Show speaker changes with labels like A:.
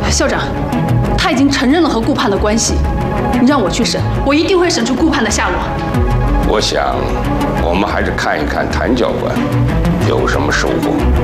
A: 校长，他已经承认了和顾盼的关系，你让我去审，我一定会审出顾盼的下落。
B: 我想，我们还是看一看谭教官有什么收获。